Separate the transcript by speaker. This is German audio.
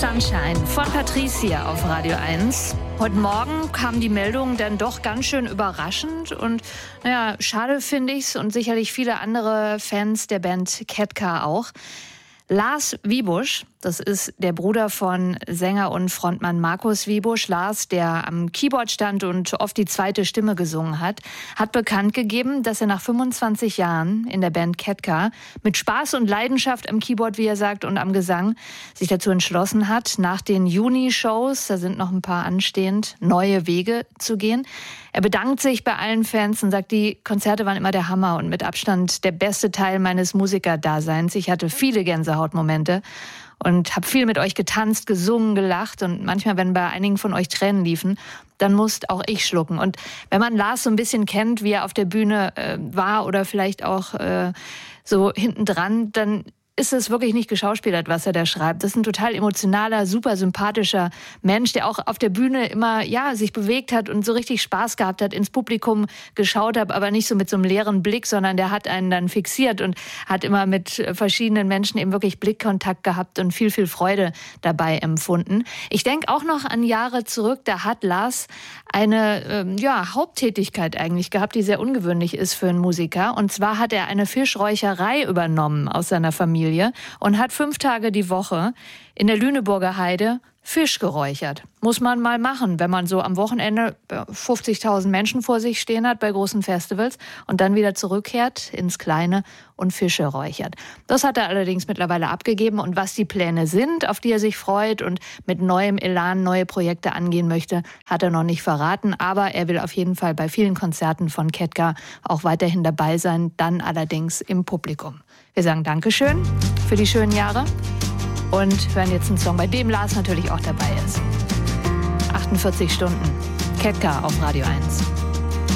Speaker 1: Sunshine von Patricia auf Radio 1. Heute Morgen kam die Meldung dann doch ganz schön überraschend und schade finde ich's und sicherlich viele andere Fans der Band Ketka auch. Lars Wiebusch, das ist der Bruder von Sänger und Frontmann Markus Wiebusch. Lars, der am Keyboard stand und oft die zweite Stimme gesungen hat bekannt gegeben, dass er nach 25 Jahren in der Band Ketka mit Spaß und Leidenschaft am Keyboard, wie er sagt, und am Gesang sich dazu entschlossen hat, nach den Juni-Shows, da sind noch ein paar anstehend, neue Wege zu gehen. Er bedankt sich bei allen Fans und sagt, die Konzerte waren immer der Hammer und mit Abstand der beste Teil meines Musikerdaseins. Ich hatte viele Gänsehautmomente und habe viel mit euch getanzt, gesungen, gelacht und manchmal, wenn bei einigen von euch Tränen liefen, dann musste auch ich schlucken. Und wenn man Lars so ein bisschen kennt, wie er auf der Bühne war oder vielleicht auch so hinten dran, dann ist es wirklich nicht geschauspielert, was er da schreibt. Das ist ein total emotionaler, super sympathischer Mensch, der auch auf der Bühne immer sich bewegt hat und so richtig Spaß gehabt hat, ins Publikum geschaut hat, aber nicht so mit so einem leeren Blick, sondern der hat einen dann fixiert und hat immer mit verschiedenen Menschen eben wirklich Blickkontakt gehabt und viel, viel Freude dabei empfunden. Ich denke auch noch an Jahre zurück, da hat Lars eine Haupttätigkeit eigentlich gehabt, die sehr ungewöhnlich ist für einen Musiker. Und zwar hat er eine Fischräucherei übernommen aus seiner Familie und hat 5 Tage die Woche in der Lüneburger Heide Fisch geräuchert. Muss man mal machen, wenn man so am Wochenende 50.000 Menschen vor sich stehen hat bei großen Festivals und dann wieder zurückkehrt ins Kleine und Fische räuchert. Das hat er allerdings mittlerweile abgegeben und was die Pläne sind, auf die er sich freut und mit neuem Elan neue Projekte angehen möchte, hat er noch nicht verraten. Aber er will auf jeden Fall bei vielen Konzerten von Ketka auch weiterhin dabei sein, dann allerdings im Publikum. Wir sagen Dankeschön für die schönen Jahre. Und hören jetzt einen Song, bei dem Lars natürlich auch dabei ist. 48 Stunden. Ketka auf Radio 1.